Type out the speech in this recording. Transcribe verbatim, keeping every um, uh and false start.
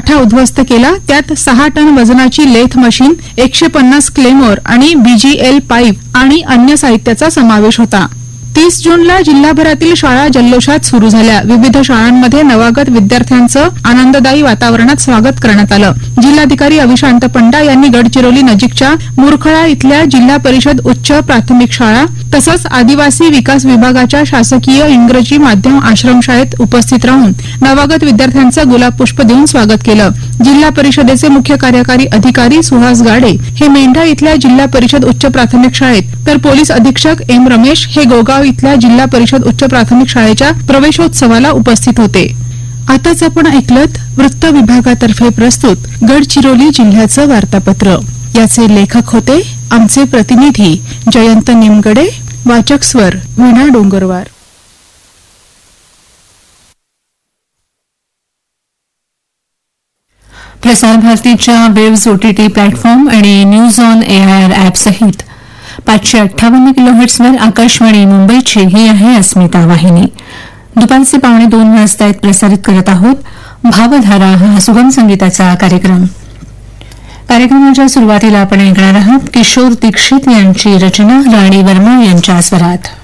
साठा उद्ध्वस्त केला. त्यात सहा टन वजनाची लेथ मशीन, एकशे पन्नास क्लेमोर आणि बीजीएल पाईप आणि अन्य साहित्याचा समावेश होता. तीस जूनला जिल्हाभरातील शाळा जल्लोषात सुरू झाल्या. विविध शाळांमध्ये नवागत विद्यार्थ्यांचं आनंददायी वातावरणात स्वागत करण्यात आलं. जिल्हाधिकारी अविशांत पंडा यांनी गडचिरोली नजीकच्या मुरखळा इथल्या जिल्हा परिषद उच्च प्राथमिक शाळा तसंच आदिवासी विकास विभागाच्या शासकीय इंग्रजी माध्यम आश्रमशाळेत उपस्थित राहून नवागत विद्यार्थ्यांचं गुलाब पुष्प देऊन स्वागत केलं. जिल्हा परिषदेचे मुख्य कार्यकारी अधिकारी सुहास गाडे हे मेंढा इथल्या जिल्हा परिषद उच्च प्राथमिक शाळेत तर पोलीस अधीक्षक एम रमेश हे गोगाव इथल्या जिल्हा परिषद उच्च प्राथमिक शाळेच्या प्रवेशोत्सवाला उपस्थित होते. आताच आपण ऐकलत वृत्त विभागातर्फे प्रस्तुत गडचिरोली जिल्ह्याचं वार्तापत्र. याचे लेखक होते आमचे प्रतिनिधी जयंत निमगडे. वाचक स्वर वीणा डोंगरवार. प्रसार भारतीच्या वेव्स ओटीटी प्लॅटफॉर्म आणि न्यूज ऑन एआयआर ॲप सहित पाचशे अठ्ठावन्न किलोहर्ट्सवर आकाशवाणी मुंबईची ही आहे अस्मिता वाहिनी. दुपारचे पावणे दोन वाजता प्रसारित करत आहोत भावधारा हा सुगम संगीताचा कार्यक्रम. कार्यक्रमाच्या सुरुवातीला आपण ऐकणार आहोत किशोर दीक्षित यांची रचना राणी वर्मा यांच्या स्वरात.